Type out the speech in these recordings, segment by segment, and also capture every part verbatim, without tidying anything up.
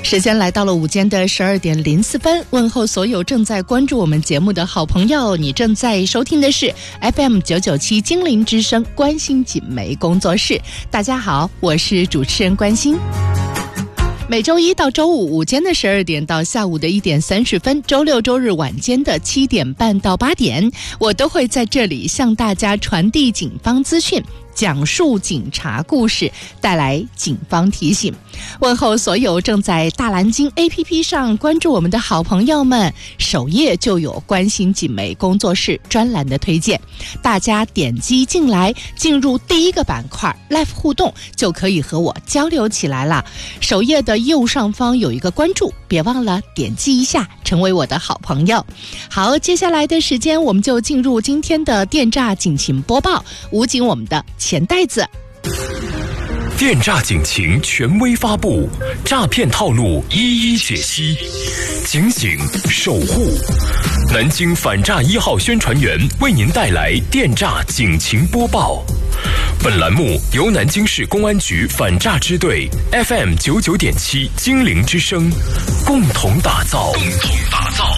时间来到了午间的十二点零四分，问候所有正在关注我们节目的好朋友，你正在收听的是 F M 九九七精灵之声关心锦梅工作室。大家好，我是主持人关心。每周一到周五午间的十二点到下午的一点三十分，周六周日晚间的七点半到八点，我都会在这里向大家传递警方资讯，讲述警察故事，带来警方提醒。问候所有正在大蓝鲸 A P P 上关注我们的好朋友们，首页就有关心锦梅工作室专栏的推荐，大家点击进来，进入第一个板块 Live 互动，就可以和我交流起来了。首页的右上方有一个关注，别忘了点击一下，成为我的好朋友。好，接下来的时间我们就进入今天的电诈警情播报，武警我们的钱袋子。 电诈警情权威发布，诈骗套路一一解析，警醒守护。南京反诈一号宣传员为您带来电诈警情播报。本栏目由南京市公安局反诈支队 F M 九九点七精灵之声共同打造。共同打造。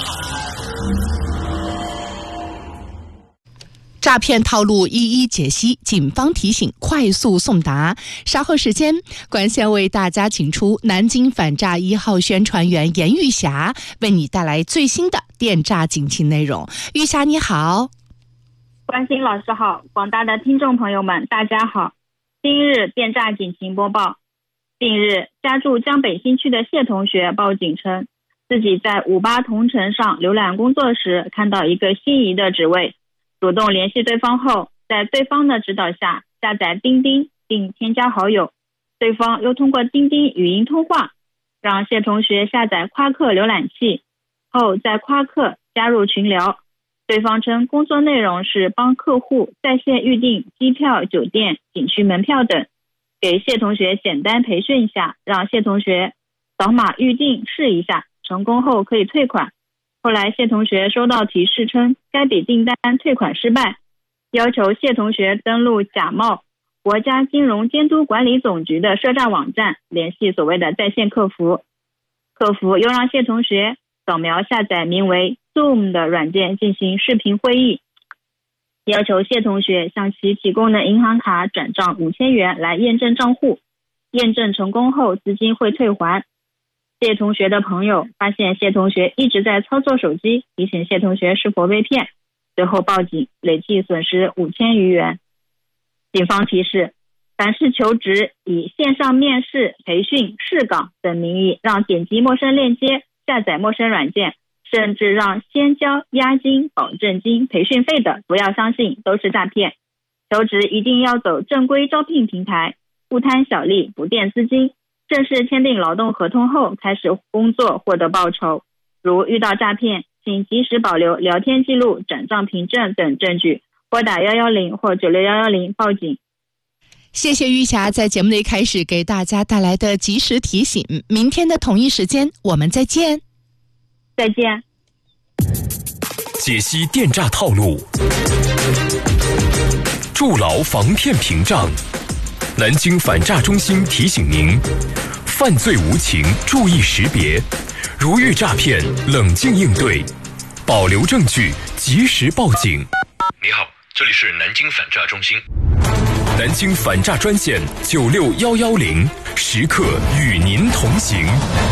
诈骗套路一一解析，警方提醒快速送达。稍后时间，关先为大家请出南京反诈一号宣传员严玉霞，为你带来最新的电诈警情内容。玉霞你好。 关心老师好，广大的听众朋友们大家好。今日电诈警情播报。近日，家住江北新区的谢同学报警称，自己在五八同城上浏览工作时看到一个心仪的职位，主动联系对方后，在对方的指导下下载钉钉并添加好友，对方又通过钉钉语音通话，让谢同学下载夸克浏览器后，在夸克加入群聊。对方称工作内容是帮客户在线预订机票、酒店、景区门票等，给谢同学简单培训一下，让谢同学扫码预订试一下，成功后可以退款。后来谢同学收到提示称该笔订单退款失败，要求谢同学登录假冒国家金融监督管理总局的涉诈网站，联系所谓的在线客服。客服又让谢同学扫描下载名为 Zoom 的软件进行视频会议，要求谢同学向其提供的银行卡转账五千元来验证账户，验证成功后资金会退还。谢同学的朋友发现谢同学一直在操作手机，提醒谢同学是否被骗，随后报警，累计损失五千余元。警方提示，凡是求职以线上面试、培训、试岗等名义让点击陌生链接、下载陌生软件，甚至让先交押金、保证金、培训费的，不要相信，都是诈骗。求职一定要走正规招聘平台，不贪小利，不垫资金，正式签订劳动合同后开始工作，获得报酬。如遇到诈骗，请及时保留聊天记录、转账凭证等证据，拨打一一零或九六一一零报警。 谢谢玉霞在节目的一开始给大家带来的及时提醒，明天的同一时间我们再见。 再见。 解析电诈套路，筑牢防骗屏障。南京反诈中心提醒您，犯罪无情，注意识别，如遇诈骗冷静应对，保留证据，及时报警。 你好，这里是南京反诈中心。 南京反诈专线九六一一零，时刻与您同行。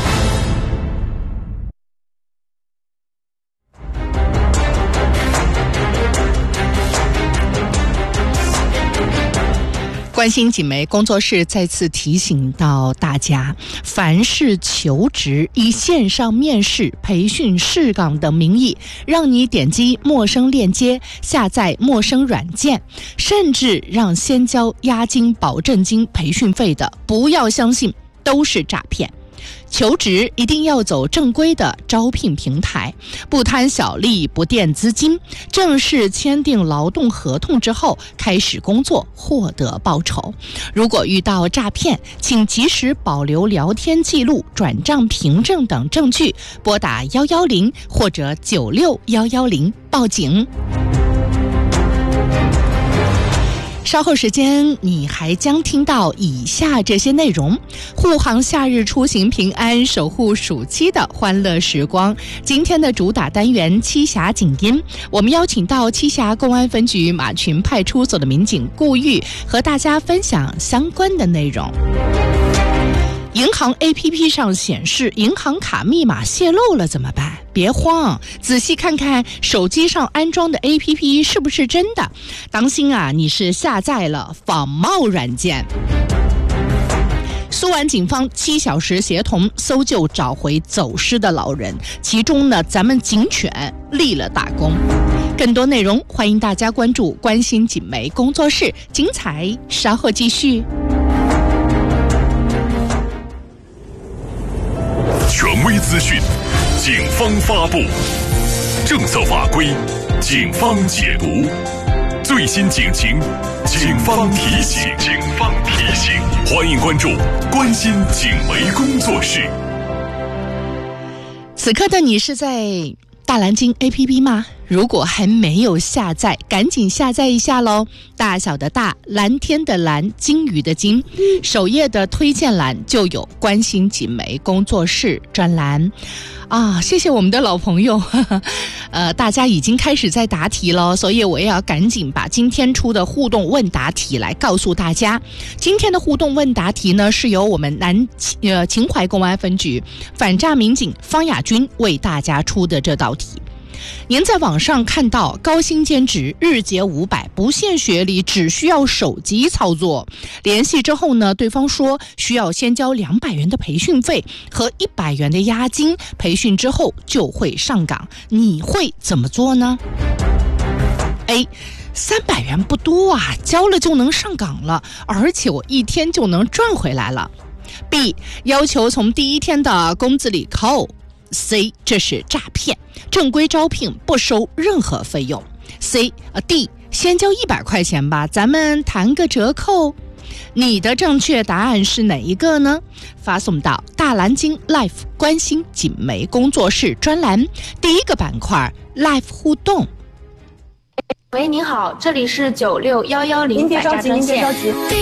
关心锦梅工作室再次提醒到大家，凡是求职以线上面试、培训、试岗等名义让你点击陌生链接、下载陌生软件，甚至让先交押金、保证金、培训费的，不要相信，都是诈骗。求职一定要走正规的招聘平台，不贪小利，不垫资金，正式签订劳动合同之后开始工作，获得报酬。如果遇到诈骗，请及时保留聊天记录、转账凭证等证据，拨打一一零或者九六一一零报警。 稍后时间你还将听到以下这些内容：护航夏日出行平安，守护暑期的欢乐时光。今天的主打单元栖霞景音，我们邀请到栖霞公安分局马群派出所的民警顾玉，和大家分享相关的内容。银行 A P P 上显示银行卡密码泄露了怎么办？别慌，仔细看看手机上安装的 A P P 是不是真的，当心啊，你是下载了仿冒软件。苏安警方七小时协同搜救找回走失的老人，其中呢，咱们警犬立了大功。更多内容欢迎大家关注关心警媒工作室，精彩稍后继续。 权威资讯，警方发布；政策法规，警方解读；最新警情，警方提醒。警方提醒，欢迎关注关心警媒工作室。 此刻的你是在大蓝鲸 A P P 吗？如果还没有下载，赶紧下载一下咯。大小的大，蓝天的蓝，鲸鱼的鲸，首页的推荐栏就有关心警媒工作室专栏啊！谢谢我们的老朋友，呵呵呃，大家已经开始在答题了，所以我也要赶紧把今天出的互动问答题来告诉大家。今天的互动问答题呢，是由我们南呃秦淮公安分局反诈民警方亚军为大家出的这道题。您在网上看到高薪兼职，日结五百，不限学历，只需要手机操作。联系之后呢，对方说需要先交两百元的培训费和一百元的押金，培训之后就会上岗。你会怎么做呢？ A，三百元不多啊，交了就能上岗了，而且我一天就能赚回来了。B， 要求从第一天的工资里扣。C， 这是诈骗，正规招聘不收任何费用。C， 呃 D， 先交一百块钱吧，咱们谈个折扣。你的正确答案是哪一个呢？发送到大蓝鲸 Life 关心警媒工作室专栏第一个板块 Life 互动。 喂，您好，这里是九六一一零反诈专线。